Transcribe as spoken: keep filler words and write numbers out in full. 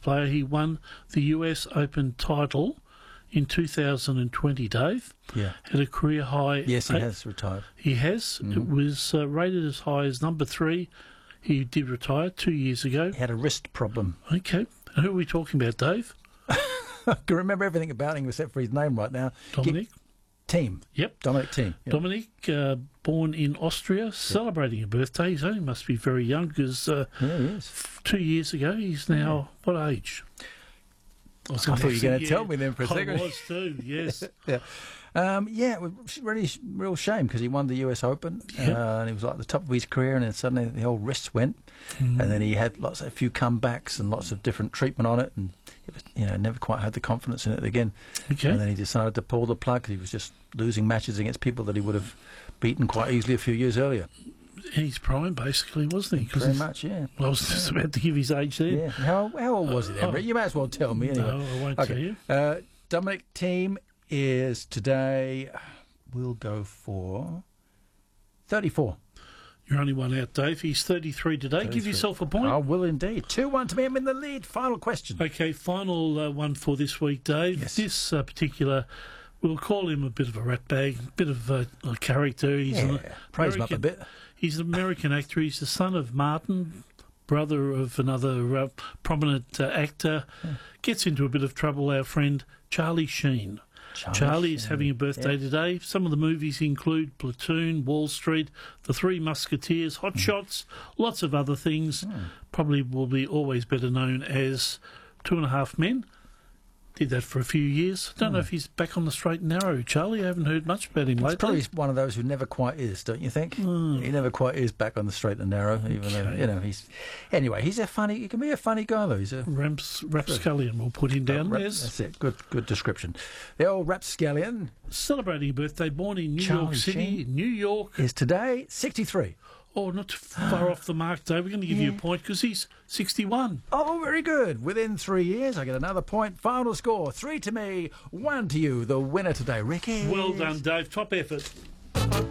player. He won the U S Open title in two thousand twenty, Dave. Yeah. Had a career high. Yes, he eight, has retired. He has. Mm-hmm. It was uh, rated as high as number three. He did retire two years ago. He had a wrist problem. Okay. And who are we talking about, Dave? I can remember everything about him except for his name right now. Dominic. Team. Yep. Dominic Team. Yep. Dominic, uh, born in Austria, yep. celebrating a birthday. He's only must be very young because uh, yeah, he is. f- two years ago, he's now, yeah. what age? I, I thought you were going to yeah, tell me then for a second. I was too, yes. yeah. Um, yeah, it was really real shame because he won the U S Open yep. uh, and he was like at the top of his career, and then suddenly the whole wrist went, mm. and then he had lots of a few comebacks and lots of different treatment on it, and it was, you know, never quite had the confidence in it again. Okay. And then he decided to pull the plug because he was just losing matches against people that he would have beaten quite easily a few years earlier. In his prime, basically, wasn't he? Pretty much, yeah. Well, I was just about to give his age there. Yeah. How, how old was he then, uh, Brett? You may as well tell me anyway. No, I won't okay. tell you. Uh, Dominic Team is today, we'll go for thirty-four. You're only one out, Dave. He's thirty-three today. thirty-three. Give yourself a point. I will indeed. two one to me. I'm in the lead. Final question. Okay, final uh, one for this week, Dave. Yes. This uh, particular, we'll call him a bit of a ratbag, a bit of a, a character. He's yeah, an praise him up a bit. He's an American actor. He's the son of Martin, brother of another uh, prominent uh, actor. Yeah. Gets into a bit of trouble, our friend Charlie Sheen. Charlie, Charlie is Sheen. having a birthday yeah. today. Some of the movies include Platoon, Wall Street, The Three Musketeers, Hot mm. Shots, lots of other things. Mm. Probably will be always better known as Two and a Half Men. Did that for a few years. Don't mm. know if he's back on the straight and narrow, Charlie. I haven't heard much about him He's lately. Probably one of those who never quite is, don't you think? Mm. He never quite is back on the straight and narrow, even okay. though, you know, he's... Anyway, he's a funny... He can be a funny guy, though. He's a... Ramps, rapscallion, we'll put him down. Uh, rap, yes. That's it. Good good description. The old rapscallion... Celebrating a birthday, born in New Charlie York City, Sheen New York. Is today sixty-three. Oh, not too far off the mark, Dave. We're going to give yeah. you a point because he's sixty-one. Oh, very good. Within three years, I get another point. Final score, three to me, one to you. The winner today, Ricky. Well done, Dave. Top effort.